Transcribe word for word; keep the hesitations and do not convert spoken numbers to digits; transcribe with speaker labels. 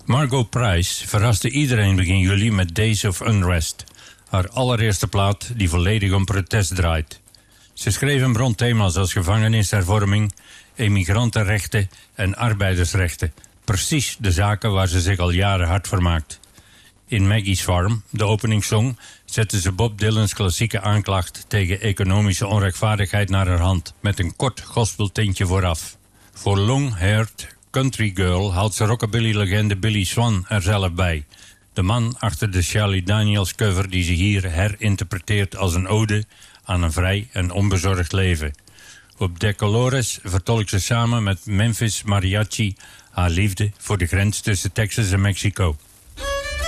Speaker 1: Margot Price verraste iedereen begin juli met Days of Unrest, haar allereerste plaat die volledig om protest draait. Ze schreef een bronthema's als gevangenishervorming, emigrantenrechten en arbeidersrechten, precies de zaken waar ze zich al jaren hard voor maakt. In Maggie's Farm, de openingssong, zette ze Bob Dylan's klassieke aanklacht tegen economische onrechtvaardigheid naar haar hand, met een kort gospeltintje vooraf. Voor Long-Haired Country Girl haalt ze rockabilly-legende Billy Swan er zelf bij. De man achter de Charlie Daniels cover die ze hier herinterpreteert als een ode aan een vrij en onbezorgd leven. Op De Colores vertolkt ze samen met Memphis Mariachi haar liefde voor de grens tussen Texas en Mexico.